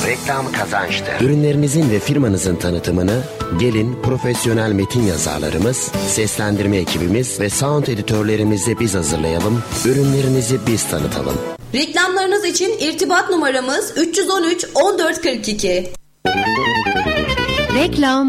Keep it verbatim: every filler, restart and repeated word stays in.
Reklam kazançtır. Ürünlerinizin ve firmanızın tanıtımını gelin profesyonel metin yazarlarımız, seslendirme ekibimiz ve sound editörlerimizle biz hazırlayalım. Ürünlerinizi biz tanıtalım. Reklamlarınız için irtibat numaramız üç yüz on üç on dört kırk iki. Reklam